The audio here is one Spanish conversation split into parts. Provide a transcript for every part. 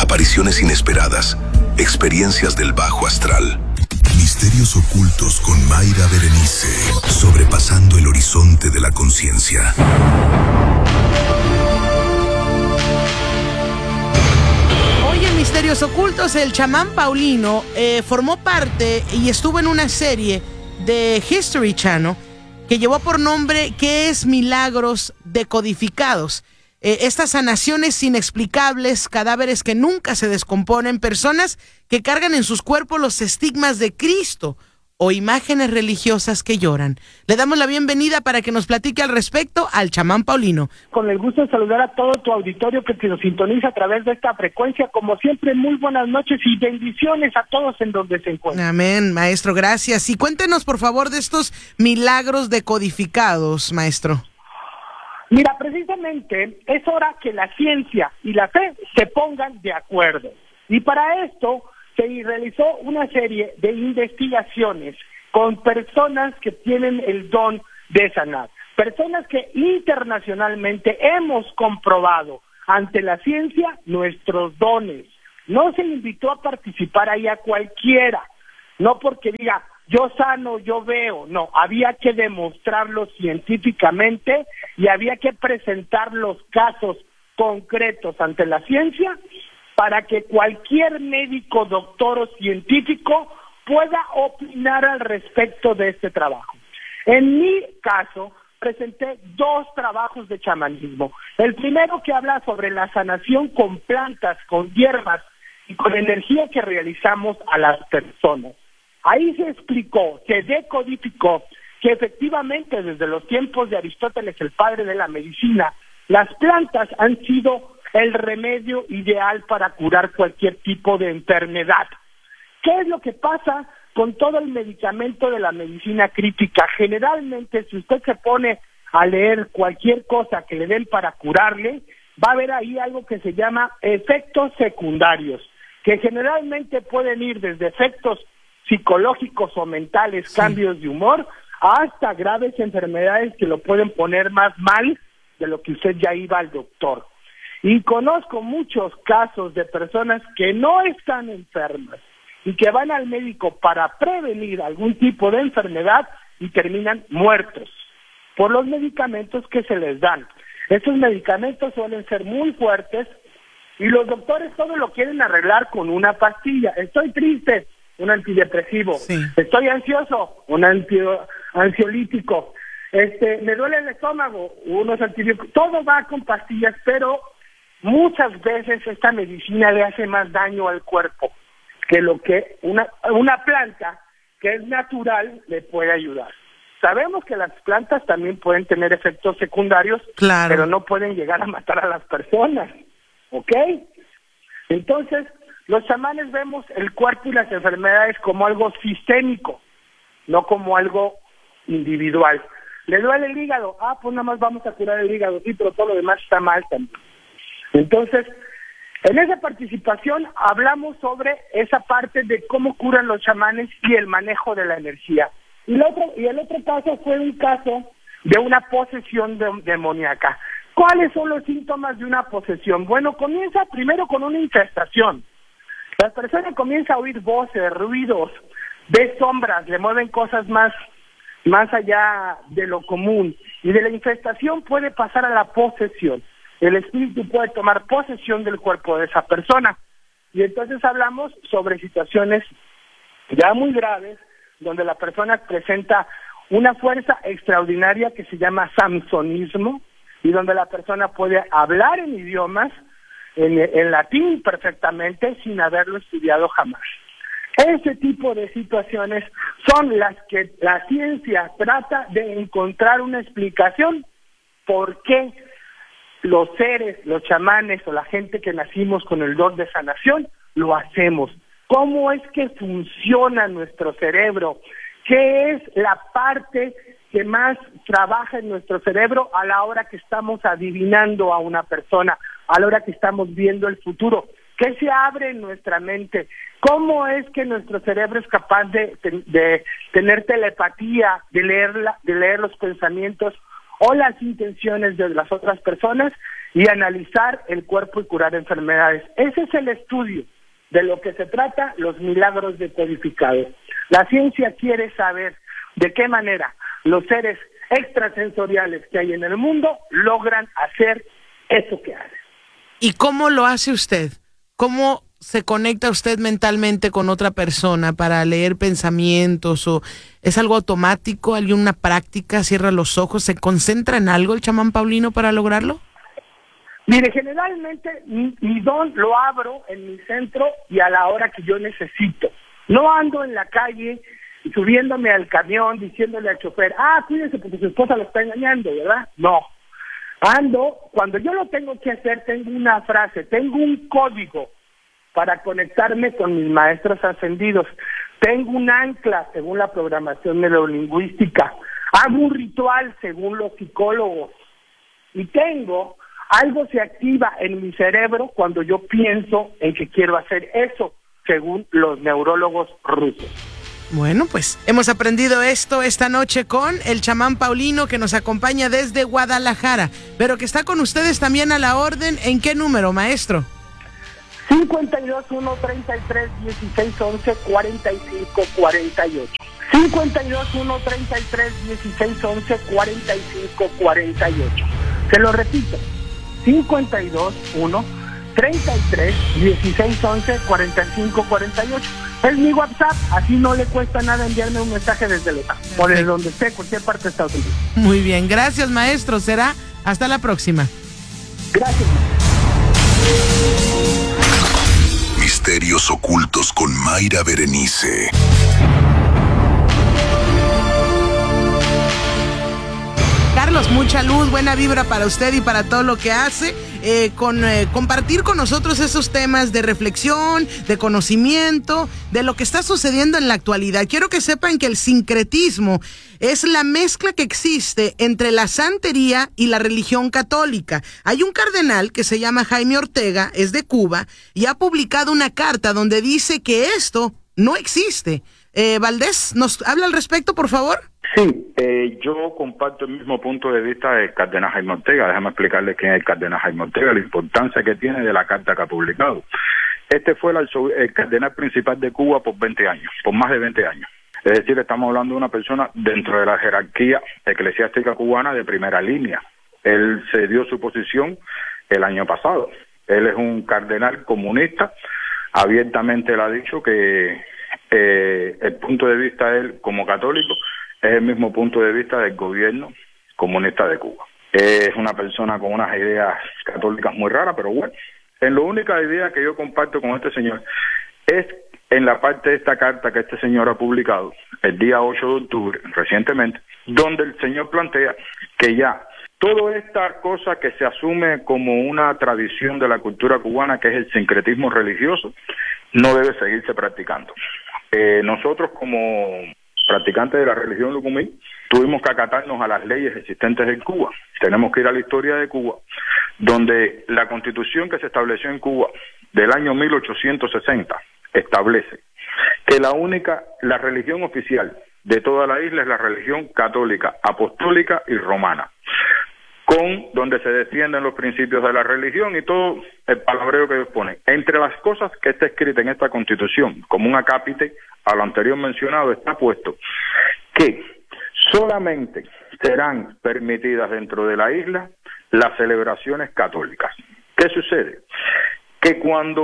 apariciones inesperadas, experiencias del bajo astral. Misterios ocultos con Mayra Berenice, sobrepasando el horizonte de la conciencia. Hoy en Misterios Ocultos, el chamán Paulino formó parte y estuvo en una serie de History Channel que llevó por nombre ¿Qué es Milagros Decodificados? Estas sanaciones inexplicables, cadáveres que nunca se descomponen, personas que cargan en sus cuerpos los estigmas de Cristo o imágenes religiosas que lloran. Le damos la bienvenida para que nos platique al respecto al chamán Paulino. Con el gusto de saludar a todo tu auditorio que nos sintoniza a través de esta frecuencia. Como siempre, muy buenas noches y bendiciones a todos en donde se encuentren. Amén, maestro, gracias. Y cuéntenos, por favor, de estos milagros decodificados, maestro. Mira, precisamente es hora que la ciencia y la fe se pongan de acuerdo. Y para esto se realizó una serie de investigaciones con personas que tienen el don de sanar. Personas que internacionalmente hemos comprobado ante la ciencia nuestros dones. No se invitó a participar ahí a cualquiera, no porque diga yo sano, yo veo, no, había que demostrarlo científicamente y había que presentar los casos concretos ante la ciencia para que cualquier médico, doctor o científico pueda opinar al respecto de este trabajo. En mi caso, presenté 2 trabajos de chamanismo. El primero que habla sobre la sanación con plantas, con hierbas y con energía que realizamos a las personas. Ahí se explicó, se decodificó que efectivamente desde los tiempos de Aristóteles, el padre de la medicina, las plantas han sido el remedio ideal para curar cualquier tipo de enfermedad. ¿Qué es lo que pasa con todo el medicamento de la medicina crítica? Generalmente, si usted se pone a leer cualquier cosa que le den para curarle, va a haber ahí algo que se llama efectos secundarios, que generalmente pueden ir desde efectos psicológicos o mentales, cambios de humor, hasta graves enfermedades que lo pueden poner más mal de lo que usted ya iba al doctor. Y conozco muchos casos de personas que no están enfermas y que van al médico para prevenir algún tipo de enfermedad y terminan muertos por los medicamentos que se les dan. Estos medicamentos suelen ser muy fuertes y los doctores todo lo quieren arreglar con una pastilla. Estoy triste, un antidepresivo. Sí. Estoy ansioso, un ansiolítico. Me duele el estómago, unos antibióticos. Todo va con pastillas, pero muchas veces esta medicina le hace más daño al cuerpo que lo que una planta que es natural le puede ayudar. Sabemos que las plantas también pueden tener efectos secundarios, claro, pero no pueden llegar a matar a las personas, ¿ok? Entonces, los chamanes vemos el cuerpo y las enfermedades como algo sistémico, no como algo individual. ¿Le duele el hígado? Pues nada más vamos a curar el hígado, sí, pero todo lo demás está mal también. Entonces, en esa participación hablamos sobre esa parte de cómo curan los chamanes y el manejo de la energía. Y el otro caso fue un caso de una posesión demoníaca. ¿Cuáles son los síntomas de una posesión? Bueno, comienza primero con una infestación. La persona comienza a oír voces, ruidos, ve sombras, le mueven cosas más allá de lo común. Y de la infestación puede pasar a la posesión. El espíritu puede tomar posesión del cuerpo de esa persona. Y entonces hablamos sobre situaciones ya muy graves, donde la persona presenta una fuerza extraordinaria que se llama samsonismo, y donde la persona puede hablar en idiomas, en latín perfectamente, sin haberlo estudiado jamás. Ese tipo de situaciones son las que la ciencia trata de encontrar una explicación por qué los seres, los chamanes o la gente que nacimos con el don de sanación, lo hacemos. ¿Cómo es que funciona nuestro cerebro? ¿Qué es la parte que más trabaja en nuestro cerebro a la hora que estamos adivinando a una persona, a la hora que estamos viendo el futuro? ¿Qué se abre en nuestra mente? ¿Cómo es que nuestro cerebro es capaz de tener telepatía, de leer los pensamientos o las intenciones de las otras personas? y analizar el cuerpo y curar enfermedades. Ese es el estudio de lo que se trata los milagros decodificados. La ciencia quiere saber de qué manera los seres extrasensoriales que hay en el mundo logran hacer eso que hacen. ¿Y cómo lo hace usted? ¿Cómo se conecta usted mentalmente con otra persona para leer pensamientos? ¿O es algo automático? ¿Hay una práctica? ¿Cierra los ojos? ¿Se concentra en algo el chamán Paulino para lograrlo? Mire, generalmente mi don lo abro en mi centro y a la hora que yo necesito. No ando en la calle subiéndome al camión diciéndole al chofer, cuídese porque su esposa lo está engañando, ¿verdad? No. Ando, cuando yo lo tengo que hacer, tengo una frase, tengo un código para conectarme con mis maestros ascendidos. Tengo un ancla según la programación neurolingüística. Hago un ritual según los psicólogos. Y tengo, algo se activa en mi cerebro cuando yo pienso en que quiero hacer eso, según los neurólogos rusos. Bueno, pues hemos aprendido esto esta noche con el chamán Paulino, que nos acompaña desde Guadalajara, pero que está con ustedes también a la orden. ¿En qué número, maestro? 52-1-33-16-11-45-48. 52-1-33-16-11-45-48. Se lo repito, 52-1-33-16-11-45-48. Es mi WhatsApp, así no le cuesta nada enviarme un mensaje desde Los Ángeles, o desde donde esté, cualquier parte de Estados Unidos. Muy bien, gracias maestro, será hasta la próxima. Gracias. Misterios ocultos con Mayra Berenice. Carlos, mucha luz, buena vibra para usted y para todo lo que hace. Compartir con nosotros esos temas de reflexión, de conocimiento, de lo que está sucediendo en la actualidad. Quiero que sepan que el sincretismo es la mezcla que existe entre la santería y la religión católica. Hay un cardenal que se llama Jaime Ortega, es de Cuba, y ha publicado una carta donde dice que esto no existe. Valdés, ¿nos habla al respecto, por favor? Sí, yo comparto el mismo punto de vista del cardenal Jaime Ortega. Déjame explicarles quién es el cardenal Jaime Ortega, la importancia que tiene de la carta que ha publicado. Este fue el cardenal principal de Cuba por 20 años, por más de 20 años. Es decir, estamos hablando de una persona dentro de la jerarquía eclesiástica cubana de primera línea. Él cedió su posición el año pasado. Él es un cardenal comunista, abiertamente le ha dicho que el punto de vista de él como católico es el mismo punto de vista del gobierno comunista de Cuba. Es una persona con unas ideas católicas muy raras, pero bueno, en la única idea que yo comparto con este señor es en la parte de esta carta que este señor ha publicado el día 8 de octubre, recientemente, donde el señor plantea que ya toda esta cosa que se asume como una tradición de la cultura cubana, que es el sincretismo religioso, no debe seguirse practicando. Nosotros como practicantes de la religión lucumí tuvimos que acatarnos a las leyes existentes en Cuba. Tenemos que ir a la historia de Cuba, donde la constitución que se estableció en Cuba del año 1860 establece que la religión oficial de toda la isla es la religión católica, apostólica y romana, donde se defienden los principios de la religión y todo el palabreo que ellos ponen. Entre las cosas que está escrita en esta constitución, como un acápite a lo anterior mencionado, está puesto que solamente serán permitidas dentro de la isla las celebraciones católicas. ¿Qué sucede? Que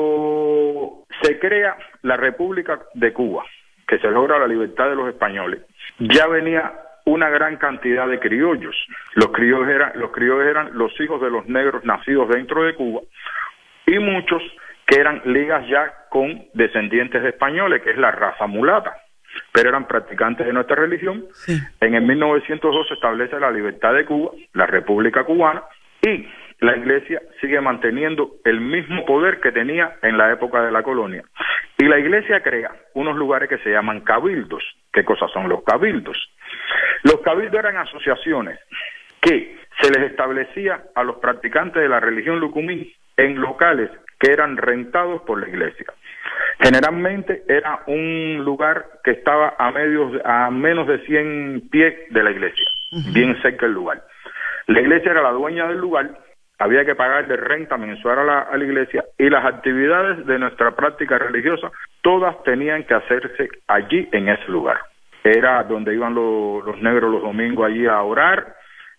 cuando se crea la República de Cuba, que se logra la libertad de los españoles, ya venía una gran cantidad de criollos. Los criollos eran los hijos de los negros nacidos dentro de Cuba, y muchos que eran ligas ya con descendientes de españoles, que es la raza mulata, pero eran practicantes de nuestra religión. Sí. En el 1902 se establece la libertad de Cuba, la República Cubana, y la Iglesia sigue manteniendo el mismo poder que tenía en la época de la colonia. Y la Iglesia crea unos lugares que se llaman cabildos. ¿Qué cosas son los cabildos? Los cabildos eran asociaciones que se les establecía a los practicantes de la religión lucumí en locales que eran rentados por la Iglesia. Generalmente era un lugar que estaba a menos de 100 pies de la Iglesia, bien cerca del lugar. La Iglesia era la dueña del lugar, había que pagar de renta mensual a la iglesia, y las actividades de nuestra práctica religiosa, todas tenían que hacerse allí en ese lugar. Era donde iban los negros los domingos allí a orar.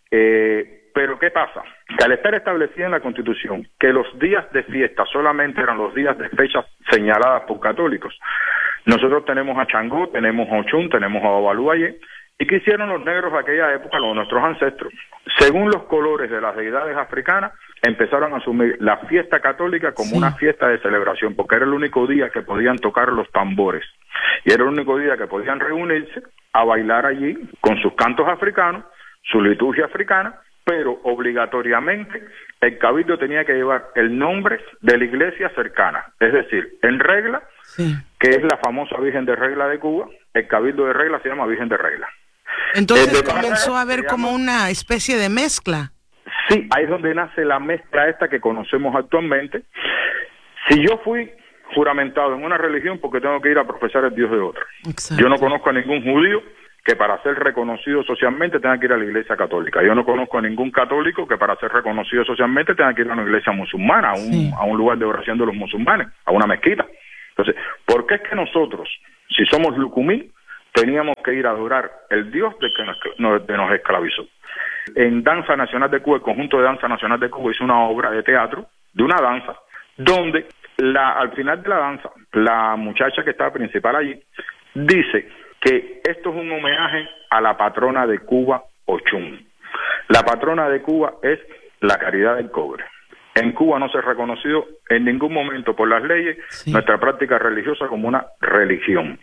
Pero ¿qué pasa? Que al estar establecida en la Constitución que los días de fiesta solamente eran los días de fechas señaladas por católicos, nosotros tenemos a Changó, tenemos a Ochun, tenemos a Ovaluaye. ¿Y qué hicieron los negros de aquella época, nuestros ancestros? Según los colores de las deidades africanas, empezaron a asumir la fiesta católica como una fiesta de celebración, porque era el único día que podían tocar los tambores. Y era el único día que podían reunirse a bailar allí con sus cantos africanos, su liturgia africana, pero obligatoriamente el cabildo tenía que llevar el nombre de la iglesia cercana. Es decir, en Regla, que es la famosa Virgen de Regla de Cuba, el cabildo de Regla se llama Virgen de Regla. Entonces comenzó a haber como una especie de mezcla. Sí, ahí es donde nace la mezcla esta que conocemos actualmente. Si yo fui juramentado en una religión, porque tengo que ir a profesar el Dios de otra. Exacto. Yo no conozco a ningún judío que para ser reconocido socialmente tenga que ir a la iglesia católica. Yo no conozco a ningún católico que para ser reconocido socialmente tenga que ir a una iglesia musulmana, a un lugar de oración de los musulmanes, a una mezquita. Entonces, ¿por qué es que nosotros, si somos lucumí, teníamos que ir a adorar el Dios de que nos esclavizó? En Danza Nacional de Cuba, el conjunto de Danza Nacional de Cuba hizo una obra de teatro, de una danza, donde al final de la danza, la muchacha que estaba principal allí, dice que esto es un homenaje a la patrona de Cuba, Ochun. La patrona de Cuba es la caridad del cobre. En Cuba no se ha reconocido en ningún momento por las leyes nuestra práctica religiosa como una religión.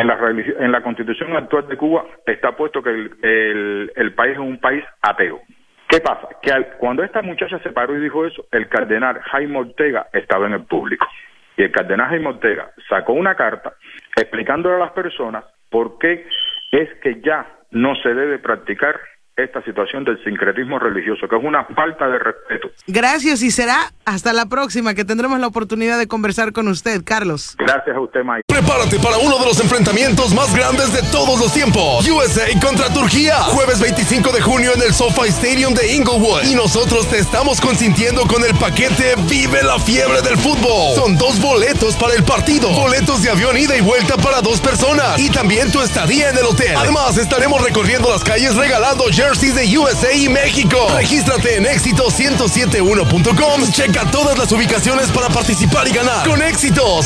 En la Constitución actual de Cuba está puesto que el país es un país ateo. ¿Qué pasa? Que cuando esta muchacha se paró y dijo eso, el cardenal Jaime Ortega estaba en el público. Y el cardenal Jaime Ortega sacó una carta explicándole a las personas por qué es que ya no se debe practicar esta situación del sincretismo religioso, que es una falta de respeto. Gracias, y será hasta la próxima que tendremos la oportunidad de conversar con usted, Carlos. Gracias a usted, Mike. Prepárate para uno de los enfrentamientos más grandes de todos los tiempos. USA contra Turquía, jueves 25 de junio en el SoFi Stadium de Inglewood. Y nosotros te estamos consintiendo con el paquete Vive la Fiebre del Fútbol. Son 2 boletos para el partido, boletos de avión ida y vuelta para 2 personas, y también tu estadía en el hotel. Además, estaremos recorriendo las calles regalando jerseys de USA y México. Regístrate en éxitos1071.com. Checa todas las ubicaciones para participar y ganar. Con Éxitos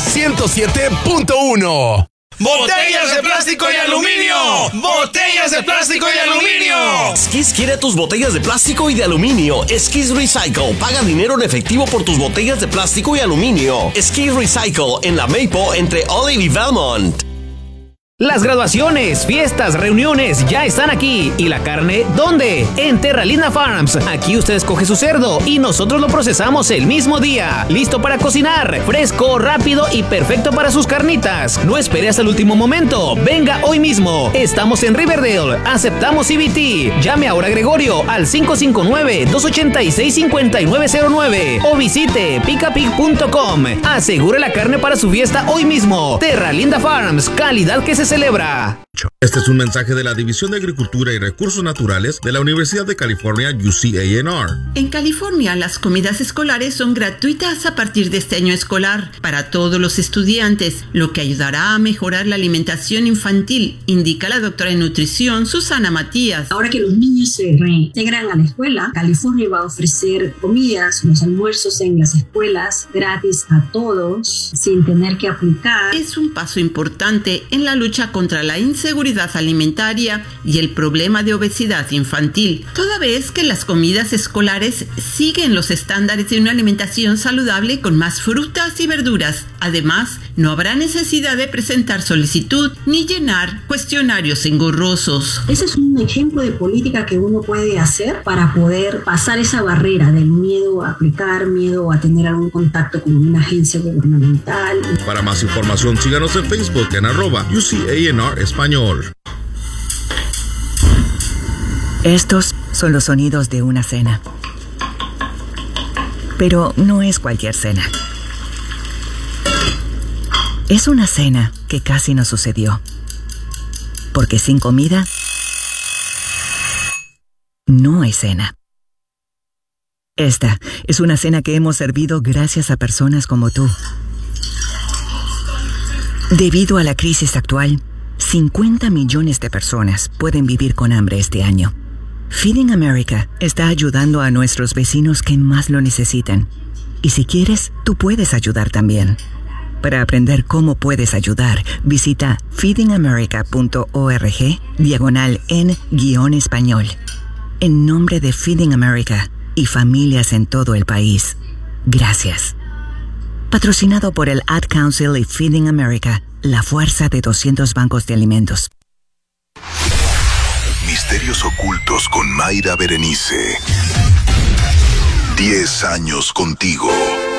107.1. ¡Botellas de plástico y aluminio! ¡Botellas de plástico y aluminio! Skis quiere tus botellas de plástico y de aluminio. Skis Recycle. Paga dinero en efectivo por tus botellas de plástico y aluminio. Skis Recycle en la Maple entre Olive y Belmont. Las graduaciones, fiestas, reuniones ya están aquí. ¿Y la carne dónde? En Terralinda Farms. Aquí usted escoge su cerdo y nosotros lo procesamos el mismo día. Listo para cocinar, fresco, rápido y perfecto para sus carnitas. No espere hasta el último momento. Venga hoy mismo. Estamos en Riverdale. Aceptamos CBT. Llame ahora a Gregorio al 559-286-5909 o visite picapig.com. Asegure la carne para su fiesta hoy mismo. Terralinda Farms. Calidad que se celebra. Este es un mensaje de la División de Agricultura y Recursos Naturales de la Universidad de California, UCANR. En California, las comidas escolares son gratuitas a partir de este año escolar para todos los estudiantes, lo que ayudará a mejorar la alimentación infantil, indica la doctora en nutrición Susana Matías. Ahora que los niños se reintegran a la escuela, California va a ofrecer comidas, los almuerzos en las escuelas gratis a todos, sin tener que aplicar. Es un paso importante en la lucha contra la inseguridad alimentaria y el problema de obesidad infantil, toda vez que las comidas escolares siguen los estándares de una alimentación saludable con más frutas y verduras. Además, no habrá necesidad de presentar solicitud ni llenar cuestionarios engorrosos. Ese es un ejemplo de política que uno puede hacer para poder pasar esa barrera del miedo a aplicar, miedo a tener algún contacto con una agencia gubernamental. Para más información, síganos en Facebook en @UCANR Español. Estos son los sonidos de una cena. Pero no es cualquier cena. Es una cena que casi no sucedió. Porque sin comida, no hay cena. Esta es una cena que hemos servido gracias a personas como tú. Debido a la crisis actual, 50 millones de personas pueden vivir con hambre este año. Feeding America está ayudando a nuestros vecinos que más lo necesitan. Y si quieres, tú puedes ayudar también. Para aprender cómo puedes ayudar, visita feedingamerica.org/en-español. En nombre de Feeding America y familias en todo el país, gracias. Patrocinado por el Ad Council y Feeding America, la fuerza de 200 bancos de alimentos. Misterios ocultos con Mayra Berenice. 10 años contigo.